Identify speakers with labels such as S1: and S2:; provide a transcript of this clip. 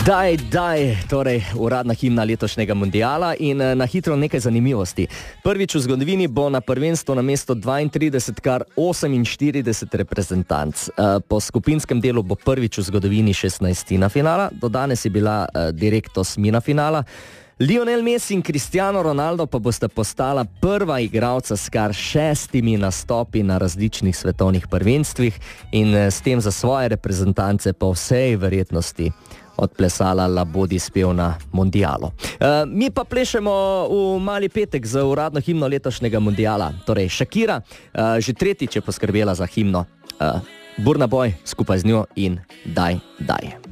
S1: Daj, torej uradna himna letošnjega mundiala in na hitro nekaj zanimivosti. Prvič v zgodovini bo na prvenstvu namesto 32 kar 48 reprezentanc. Po skupinskem delu bo prvič v zgodovini 16. finala, do danes je bila direkt 8. finala. Lionel Messi in Cristiano Ronaldo pa bosta postala prva igralca s kar 6 nastopi na različnih svetovnih prvenstvih in s tem za svoje reprezentance po vsej verjetnosti odplesala labodi spev na mundialu. Mi pa plešemo v mali petek za uradno himno letošnjega mundiala. Torej Shakira že tretjič je poskrbela za himno. Burna Boy skupaj z njo in Daj.